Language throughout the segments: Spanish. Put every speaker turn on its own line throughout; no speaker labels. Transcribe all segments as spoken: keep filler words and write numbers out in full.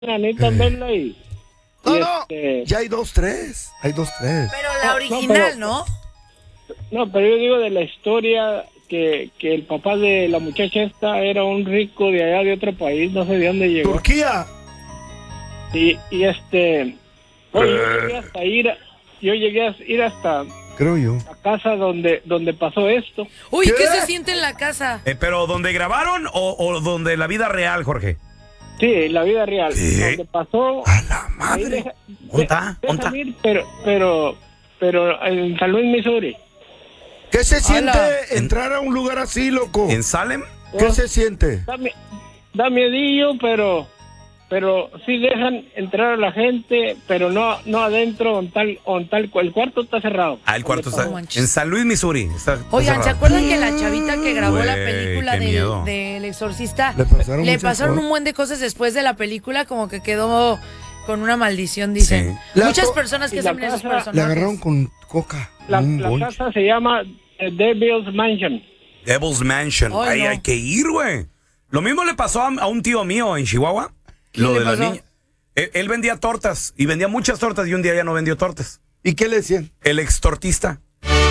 necesitan verla y...
No,
y
no,
este,
ya hay dos, tres. Hay dos, tres.
Pero la
No,
original,
no,
¿no?
No, pero yo digo de la historia que, que el papá de la muchacha esta era un rico de allá de otro país, no sé de dónde llegó.
Turquía.
Y, y este... Oye, yo llegué hasta ir... Yo llegué a ir hasta
Creo yo.
la casa donde, donde pasó esto.
Uy, ¿qué,
¿Qué?
se siente en la casa?
Eh, ¿Pero donde grabaron o, o donde la vida real, Jorge?
Sí, la vida real.
¿Qué?
Donde pasó...
A la
ahí
madre.
deja-
¿Dónde está?
de-
¿Dónde
déjame
está?
ir, pero, pero, pero en San Luis, Missouri.
¿Qué se siente
Ala.
entrar a un lugar así, loco?
¿En Salem?
¿Qué se siente?
Da, mi- da miedillo, pero, pero sí dejan entrar a la gente, pero no, no adentro, on tal, on tal, el cuarto está cerrado.
Ah, el cuarto está
No manches.
en San Luis, Missouri. Está, está
Oigan, ¿se
cerrado.
acuerdan que la chavita que grabó la
Güey,
película
qué
del,
miedo.
del Exorcista
Le pasaron
le
muchas
pasaron
cosas.
un buen de cosas después de la película, como que quedó con una maldición, dicen.
Sí.
La
Muchas
to-
personas que
y la
saben esos
casa-
personajes.
Le agarraron con coca.
La,
un
la
bonche.
casa se llama The Devil's Mansion.
Devil's Mansion.
Ay,
Ay,
no.
hay que ir, güey. Lo mismo le pasó a, a un tío mío en Chihuahua.
¿Qué
Lo
le
de la
pasó?
niña. Él, él vendía tortas y vendía muchas tortas y un día ya no vendió tortas.
¿Y qué le decían?
El extortista.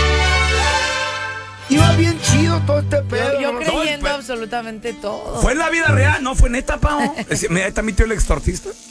Iba bien chido todo este pedo.
Yo, yo
¿no?
creyendo
pero-
absolutamente todo.
Fue en la vida real, no fue neta, pao. Decía, mira, ahí está mi tío el extortista.